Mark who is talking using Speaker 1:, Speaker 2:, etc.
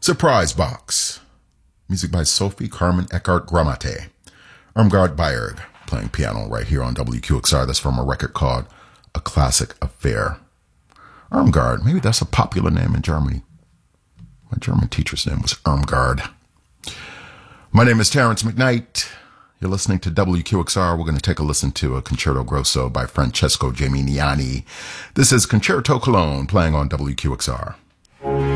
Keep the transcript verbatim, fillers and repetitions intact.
Speaker 1: Surprise Box. Music by Sophie Carmen Eckart Gramate. Irmgard Bayerg playing piano right here on W Q X R. That's from a record called A Classic Affair. Irmgard, maybe that's a popular name in Germany. My German teacher's name was Irmgard. My name is Terrence McKnight. You're listening to W Q X R. We're going to take a listen to a Concerto Grosso by Francesco Geminiani. This is Concerto Cologne playing on W Q X R.